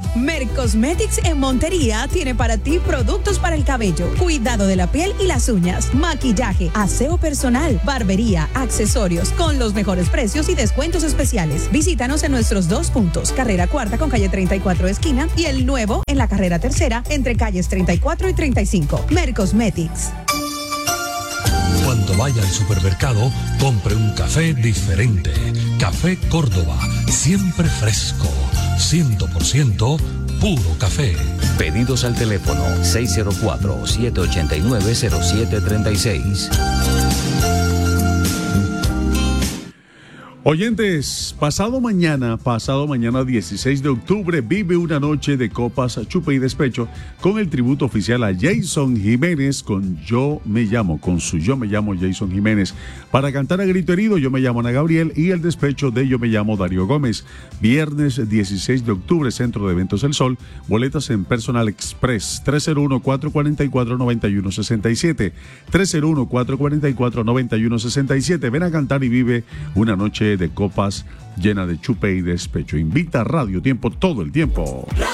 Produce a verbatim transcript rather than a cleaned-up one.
Mercosmetics en Montería tiene para ti productos para el cabello, cuidado de la piel y las uñas, maquillaje, aseo personal, barbería, accesorios, con los mejores precios y descuentos especiales. Visítanos en nuestros dos puntos, carrera cuarta con calle treinta y cuatro esquina y el nuevo en la carrera tercera entre calles treinta y cuatro y treinta y cinco. Mercosmetics. Cuando vaya al supermercado, compre un café diferente. Café Córdoba, siempre fresco, cien por ciento puro café. Pedidos al teléfono seis cero cuatro, siete ocho nueve, cero siete tres seis. Oyentes, pasado mañana, pasado mañana dieciséis de octubre, vive una noche de copas, chupe y despecho con el tributo oficial a Jason Jiménez con Yo Me Llamo, con su Yo Me Llamo Jason Jiménez. Para cantar a grito herido, Yo Me Llamo Ana Gabriel y el despecho de Yo Me Llamo Darío Gómez. Viernes dieciséis de octubre, Centro de Eventos El Sol, boletas en Personal Express, tres cero uno, cuatro cuatro cuatro, nueve uno seis siete, tres cero uno, cuatro cuatro cuatro, nueve uno seis siete. Ven a cantar y vive una noche de copas llena de chupe y despecho. Invita a Radio Tiempo todo el tiempo.